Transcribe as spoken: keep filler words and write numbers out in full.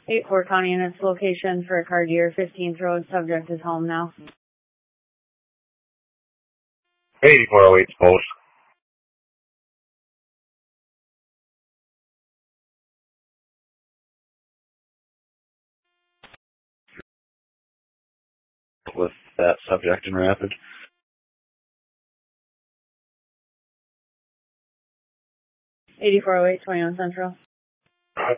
eight four County Units location for Cartier, fifteenth Road, subject is home now. eighty-four oh eight post. With that subject in rapid. eighty-four oh eight, twenty-one Central.